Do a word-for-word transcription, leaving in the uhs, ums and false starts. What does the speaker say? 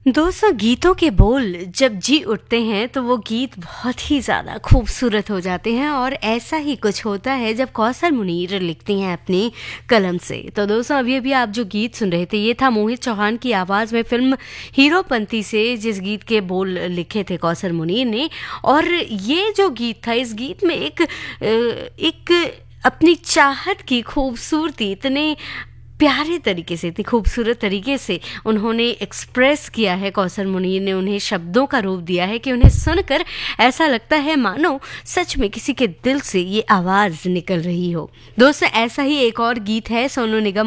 दोस्तों, गीतों के बोल जब जी उठते हैं तो वो गीत बहुत ही ज़्यादा खूबसूरत हो जाते हैं और ऐसा ही कुछ होता है जब कौसर मुनीर लिखती हैं अपनी कलम से। तो दोस्तों, अभी अभी आप जो गीत सुन रहे थे ये था मोहित चौहान की आवाज़ में फिल्म हीरोपंती से जिस गीत के बोल लिखे थे कौसर मुनीर ने। और ये जो गीत था, इस गीत में एक अ, एक अपनी चाहत की खूबसूरती इतने प्यारे तरीके से, इतनी खूबसूरत तरीके से उन्होंने एक्सप्रेस किया है। कौसर मुनीर ने उन्हें शब्दों का रूप दिया है कि उन्हें सुनकर ऐसा लगता है मानो सच में किसी के दिल से ये आवाज़ निकल रही हो। दोस्तों, ऐसा ही एक और गीत है सोनू निगम